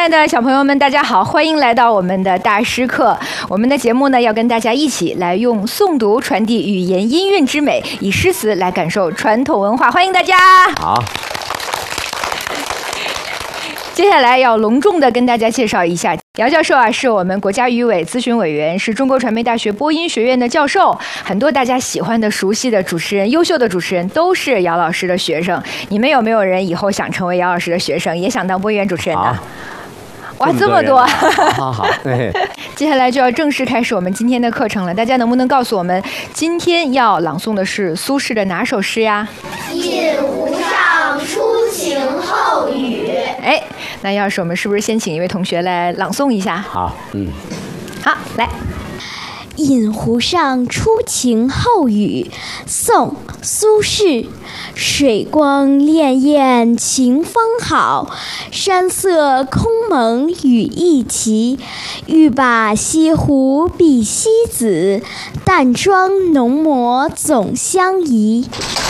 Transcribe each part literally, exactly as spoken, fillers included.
爱的小朋友们，大家好，欢迎来到我们的大师课。我们的节目呢，要跟大家一起来用诵读传递语言音韵之美，以诗词来感受传统文化。欢迎大家。 好。 接下来要隆重的跟大家介绍一下，姚教授啊，是我们国家语委咨询委员，是中国传媒大学播音学院的教授。很多大家喜欢的、熟悉的主持人、优秀的主持人，都是姚老师的学生。你们有没有人以后想成为姚老师的学生，也想当播音员主持人呢？哇，这么多！ 好好。 接下来就要正式开始我们今天的课程了。大家能不能告诉我们，今天要朗诵的是苏轼的哪首诗呀？ 引湖上初晴后雨。 哎，那要是我们是不是先请一位同学来朗诵一下？ 好，嗯， 好，来。 引湖上初晴后雨，宋·苏轼。水光潋滟晴方好，山色空蒙雨亦奇。欲把西湖比西子，淡妆浓抹总相宜。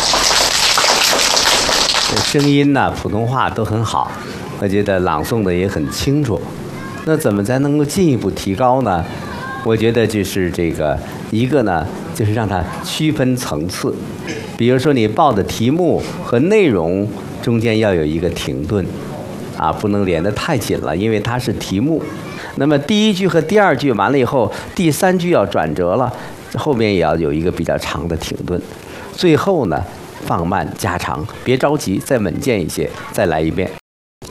声音呢，普通话都很好，我觉得朗诵的也很清楚。那怎么才能够进一步提高呢？我觉得就是这个一个呢，就是让它区分层次。比如说你报的题目和内容中间要有一个停顿，啊，不能连得太紧了，因为它是题目。那么第一句和第二句完了以后，第三句要转折了，后面也要有一个比较长的停顿。最后呢，放慢加长，别着急，再稳健一些，再来一遍。